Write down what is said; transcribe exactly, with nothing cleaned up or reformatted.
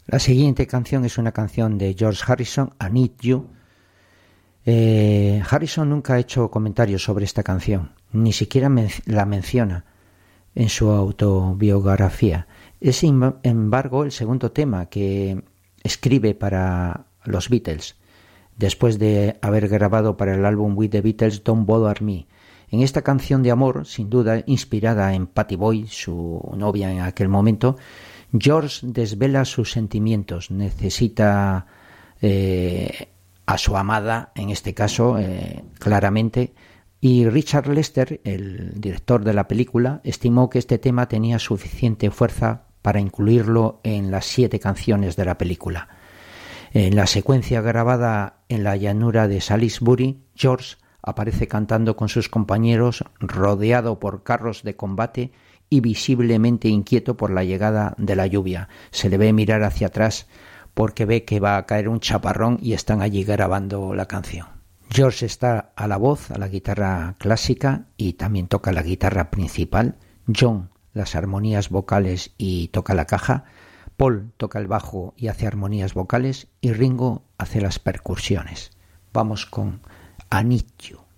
La siguiente canción es una canción de George Harrison, I Need You. Eh, Harrison nunca ha hecho comentarios sobre esta canción, ni siquiera men- la menciona en su autobiografía. Es, sin embargo, el segundo tema que escribe para los Beatles, después de haber grabado para el álbum With the Beatles Don't Bother Me. En esta canción de amor, sin duda inspirada en Pattie Boyd, su novia en aquel momento, George desvela sus sentimientos, necesita eh, a su amada, en este caso, eh, claramente, y Richard Lester, el director de la película, estimó que este tema tenía suficiente fuerza para incluirlo en las siete canciones de la película. En la secuencia grabada en la llanura de Salisbury, George aparece cantando con sus compañeros, rodeado por carros de combate y visiblemente inquieto por la llegada de la lluvia. Se le ve mirar hacia atrás porque ve que va a caer un chaparrón y están allí grabando la canción. George está a la voz, a la guitarra clásica y también toca la guitarra principal. John las armonías vocales y toca la caja. Paul toca el bajo y hace armonías vocales y Ringo hace las percusiones. Vamos con I Need You.